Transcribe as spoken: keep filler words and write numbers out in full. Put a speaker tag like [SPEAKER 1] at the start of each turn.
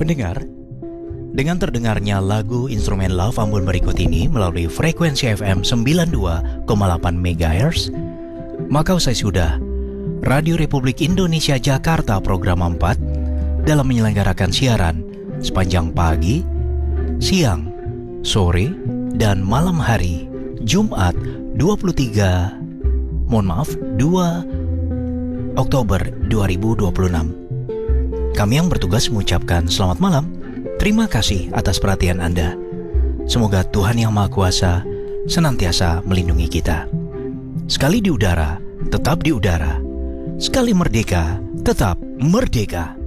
[SPEAKER 1] Pendengar, dengan terdengarnya lagu instrumen Love Ambon berikut ini melalui frekuensi F M sembilan puluh dua koma delapan megahertz, maka usai sudah Radio Republik Indonesia Jakarta program empat dalam menyelenggarakan siaran sepanjang pagi, siang, sore, dan malam hari Jumat dua puluh tiga mohon maaf dua Oktober dua ribu dua puluh enam. Kami yang bertugas mengucapkan selamat malam. Terima kasih atas perhatian Anda. Semoga Tuhan Yang Maha Kuasa senantiasa melindungi kita. Sekali di udara, tetap di udara. Sekali merdeka, tetap merdeka.